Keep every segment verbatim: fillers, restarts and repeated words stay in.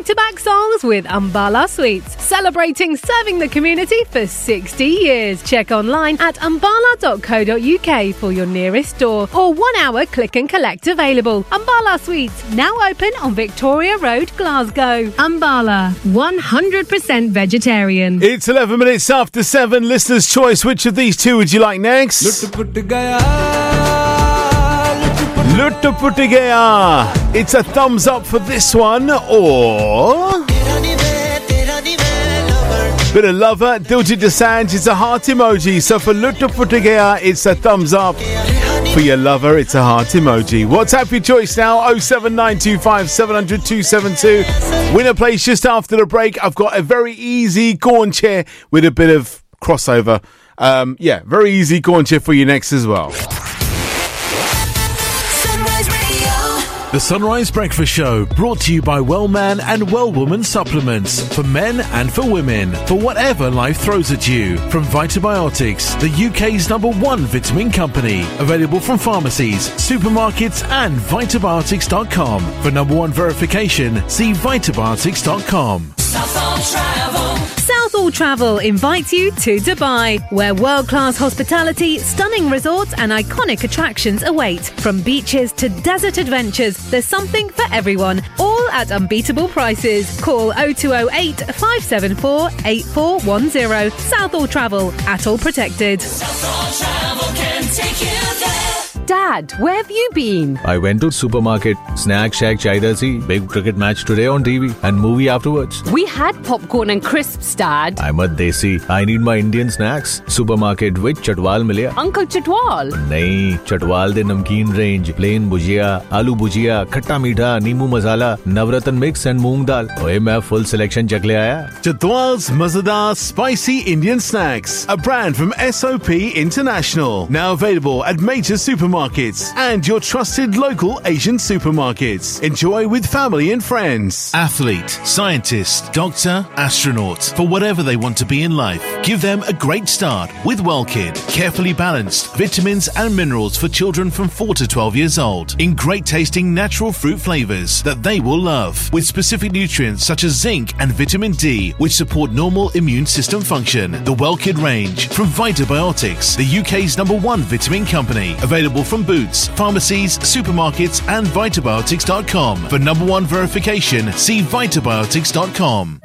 back-to-back songs with Ambala Sweets, celebrating serving the community for sixty years. Check online at ambala dot co dot uk for your nearest store or one-hour click and collect available. Ambala Sweets, now open on Victoria Road, Glasgow. Ambala, one hundred percent vegetarian. It's eleven minutes after seven. Listener's choice. Which of these two would you like next? Luttu Putti Gaya. It's a thumbs up for this one, or bit of lover. Diljit Dosanjh, it's a heart emoji. So for Luttu Putti Gaya, it's a thumbs up. For your lover, it's a heart emoji. WhatsApp your choice now, oh seven nine two five seven hundred two seven two. Winner plays just after the break. I've got a very easy corn chair with a bit of crossover. Um, yeah, very easy corn chair for you next as well. The Sunrise Breakfast Show, brought to you by Wellman and Wellwoman supplements for men and for women, for whatever life throws at you. From Vitabiotics, the U K's number one vitamin company, available from pharmacies, supermarkets and vitabiotics dot com. For number one verification, see vitabiotics dot com. Southall Travel. Southall Travel invites you to Dubai, where world-class hospitality, stunning resorts and iconic attractions await. From beaches to desert adventures, there's something for everyone, all at unbeatable prices. Call oh two oh eight, five seven four, eight four one oh. Southall Travel, Atoll Protected. Southall Travel can take you there. Dad, where have you been? I went to supermarket. Snack shack chahiye si. Big cricket match today on T V and movie afterwards. We had popcorn and crisps, Dad. I'm a desi. I need my Indian snacks. Supermarket with Chatwal milya. Uncle Chatwal? Nahi, Chatwal de namkeen range. Plain bhujia, aloo bhujia, khatta meetha, neemu masala, navratan mix and moong dal. Oye, main full selection check le aaya. Chatwal's Mazadar Spicy Indian Snacks, a brand from S O P International. Now available at major supermarkets and your trusted local Asian supermarkets. Enjoy with family and friends. Athlete, scientist, doctor, astronaut. For whatever they want to be in life, give them a great start with WellKid. Carefully balanced vitamins and minerals for children from four to twelve years old in great tasting natural fruit flavors that they will love, with specific nutrients such as zinc and vitamin D, which support normal immune system function. The WellKid range from Vitabiotics, the U K's number one vitamin company, available from Boots, pharmacies, supermarkets and vitabiotics dot com. For number one verification, see vitabiotics dot com.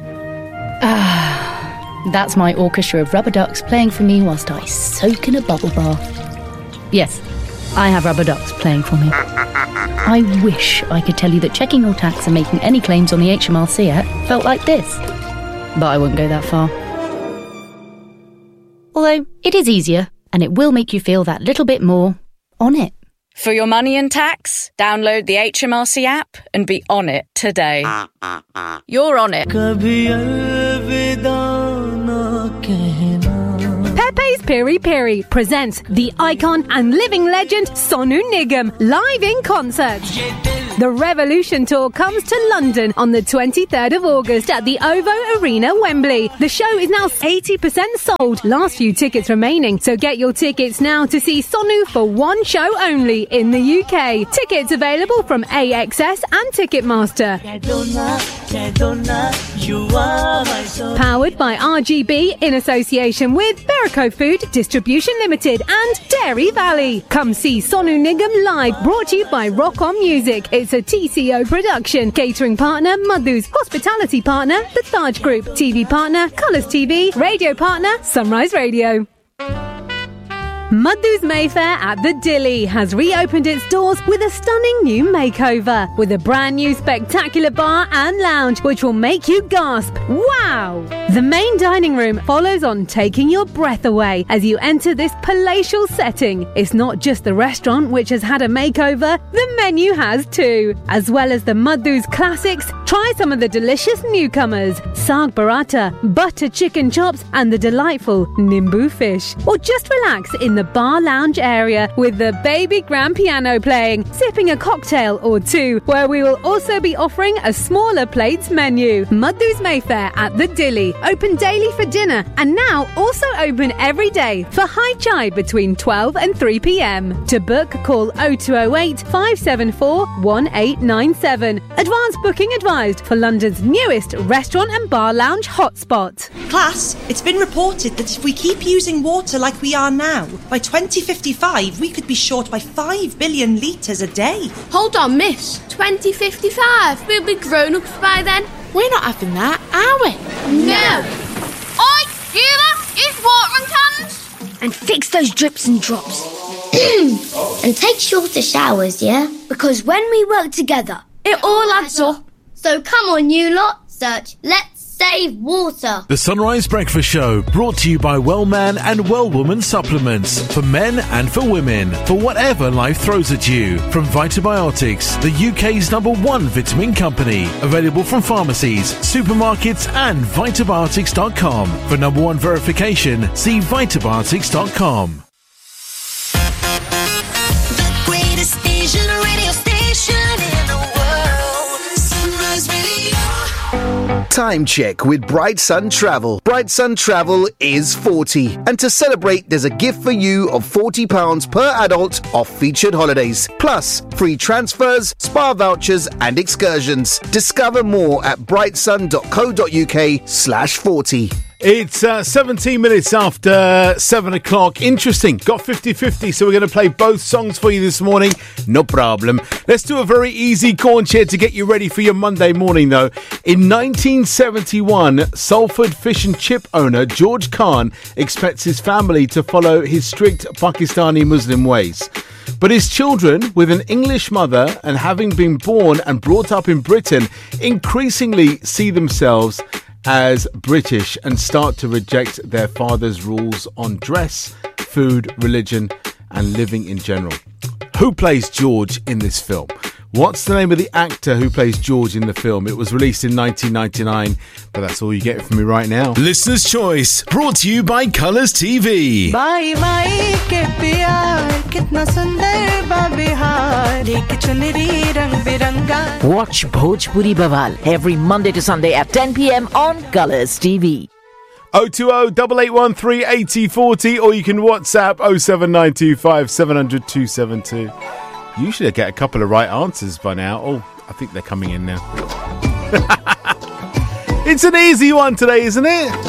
Ah, that's my orchestra of rubber ducks playing for me whilst I soak in a bubble bath. Yes, I have rubber ducks playing for me. I wish I could tell you that checking your tax and making any claims on the H M R C app felt like this, but I wouldn't go that far. Although, it is easier, and it will make you feel that little bit more on it. For your money and tax, download the H M R C app and be on it today. You're on it. Pepe's Piri Piri presents the icon and living legend Sonu Nigam live in concert. The Revolution Tour comes to London on the twenty-third of August at the OVO Arena, Wembley. The show is now eighty percent sold. Last few tickets remaining, so get your tickets now to see Sonu for one show only in the U K. Tickets available from A X S and Ticketmaster. Powered by R G B in association with Berico Food Distribution Limited and Dairy Valley. Come see Sonu Nigam live, brought to you by Rock On Music. It's a T C O production. Catering partner, Madhu's. Hospitality partner, The Taj Group. T V partner, Colours T V. Radio partner, Sunrise Radio. Madhu's Mayfair at the Dilly has reopened its doors with a stunning new makeover, with a brand new spectacular bar and lounge which will make you gasp. Wow! The main dining room follows on, taking your breath away as you enter this palatial setting. It's not just the restaurant which has had a makeover, the menu has too. As well as the Madhu's classics, try some of the delicious newcomers, Saag Paratha, butter chicken chops and the delightful Nimbu fish. Or just relax in the the bar lounge area with the baby grand piano playing, sipping a cocktail or two, where we will also be offering a smaller plates menu. Madhu's Mayfair at the Dilly, open daily for dinner and now also open every day for high chai between twelve and three p.m. To book, call oh two oh eight, five seven four, one eight nine seven. Advance booking advised for London's newest restaurant and bar lounge hotspot. Class, it's been reported that if we keep using water like we are now, by twenty fifty-five we could be short by five billion litres a day. Hold on, miss. twenty fifty-five? We'll be grown-ups by then. We're not having that, are we? No. Oi, Sheila, use watering cans. And fix those drips and drops. And take shorter showers, yeah? Because when we work together, it all adds up. So come on, you lot, search Let's Save Water. The Sunrise Breakfast Show, brought to you by Wellman and Wellwoman supplements for men and for women, for whatever life throws at you. From Vitabiotics, the U K's number one vitamin company, available from pharmacies, supermarkets and vitabiotics dot com. For number one verification, see vitabiotics dot com. The greatest Asian radio station in the world, Sunrise Radio. Time check with Bright Sun Travel. Bright Sun Travel is forty. And to celebrate, there's a gift for you of forty pounds per adult off featured holidays. Plus, free transfers, spa vouchers and excursions. Discover more at brightsun dot co dot uk slash forty. It's uh, seventeen minutes after seven o'clock. Interesting. Got fifty-fifty, so we're going to play both songs for you this morning. No problem. Let's do a very easy corn chair to get you ready for your Monday morning, though. In nineteen seventy-one, Salford fish and chip owner George Khan expects his family to follow his strict Pakistani Muslim ways. But his children, with an English mother and having been born and brought up in Britain, increasingly see themselves as British and start to reject their father's rules on dress, food, religion and living in general. Who plays George in this film? What's the name of the actor who plays George in the film? It was released in nineteen ninety-nine, but that's all you get from me right now. Listener's Choice, brought to you by Colours T V. Bye bye ke pyar kitna sundar ba bihar ek chunri rang biranga. Watch Bhojpuri Bawal every Monday to Sunday at ten p.m. on Colours T V. oh two oh, eight eight one three, eight oh four oh, or you can WhatsApp oh seven nine two five, seven hundred, two seven two. Usually I get a couple of right answers by now. Oh, I think they're coming in now. It's an easy one today, isn't it?